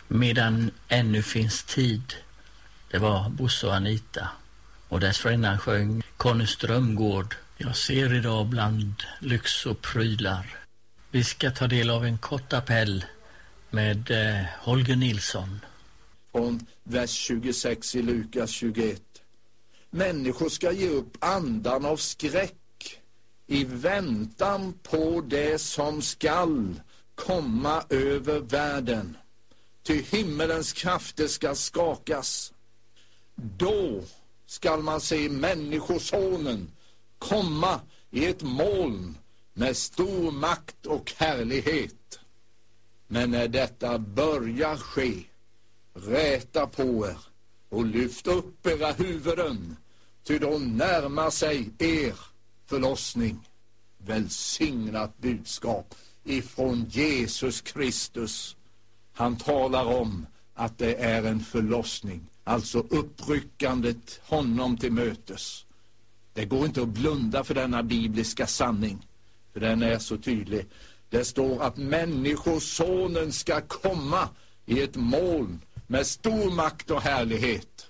Medan ännu finns tid. Det var Bosse och Anita. Och dessförinnan sjöng Conny Strömgård. Jag ser idag bland lyx och prylar. Vi ska ta del av en kort appell med Holger Nilsson. Från vers 26 i Lukas 21. Människor ska ge upp andan av skräck i väntan på det som skall komma över världen. Ty himmelens krafter ska skakas. Då skall man se människosonen komma i ett moln med stor makt och härlighet. Men när detta börjar ske, räta på er och lyft upp era huvuden, ty då närmar sig er förlossning. Välsignat budskap ifrån Jesus Kristus. Han talar om att det är en förlossning, alltså uppryckandet honom till mötes. Det går inte att blunda för denna bibliska sanning, för den är så tydlig. Det står att människosonen ska komma i ett moln med stor makt och härlighet.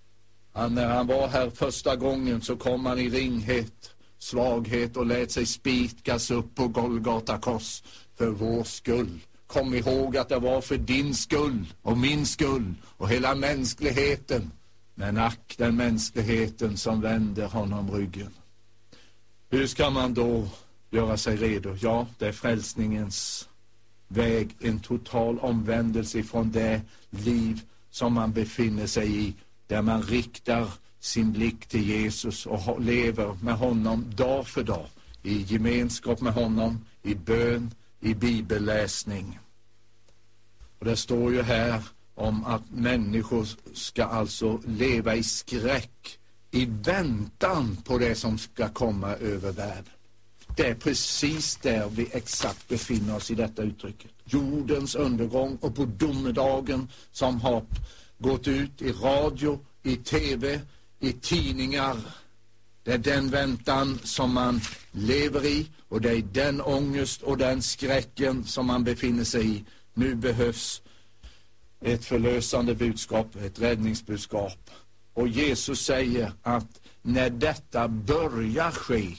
När han var här första gången så kom han i ringhet, svaghet och lät sig spikas upp på Golgata kors för vår skull. Kom ihåg att det var för din skull och min skull och hela mänskligheten. Men ack den mänskligheten som vänder honom ryggen. Hur ska man då göra sig redo? Ja, det är frälsningens väg, en total omvändelse från det liv som man befinner sig i, där man riktar sin blick till Jesus och lever med honom dag för dag, i gemenskap med honom, i bön, i bibelläsning. Och det står ju här om att människor ska alltså leva i skräck i väntan på det som ska komma över världen. Det är precis där vi exakt befinner oss i detta uttrycket. Jordens undergång, och på domedagen som har gått ut i radio, i tv, i tidningar. Det är den väntan som man lever i, och det är den ångest och den skräcken som man befinner sig i. Nu behövs ett förlösande budskap, ett räddningsbudskap. Och Jesus säger att när detta börjar ske,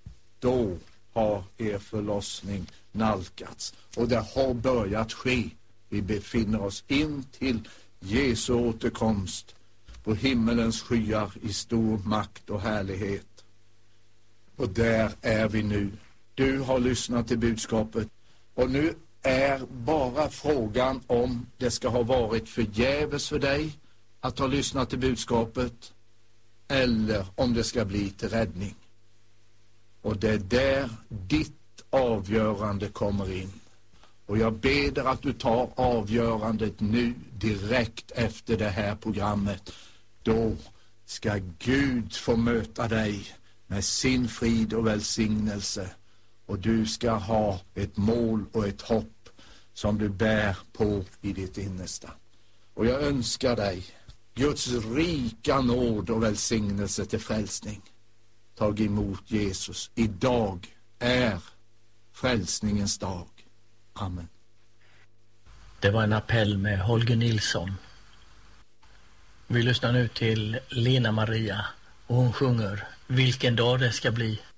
då har er förlossning nalkats. Och det har börjat ske. Vi befinner oss in till Jesu återkomst på himmelens skyar i stor makt och härlighet. Och där är vi nu. Du har lyssnat till budskapet. Och nu är bara frågan om det ska ha varit förgäves för dig att ha lyssnat till budskapet, eller om det ska bli till räddning. Och det är där ditt avgörande kommer in. Och jag ber att du tar avgörandet nu, direkt efter det här programmet. Då ska Gud få möta dig med sin frid och välsignelse. Och du ska ha ett mål och ett hopp som du bär på i ditt innersta. Och jag önskar dig Guds rika nåd och välsignelse till frälsning. Tag emot Jesus. Idag är frälsningens dag. Amen. Det var en appell med Holger Nilsson. Vi lyssnar nu till Lena Maria och hon sjunger Vilken dag det ska bli.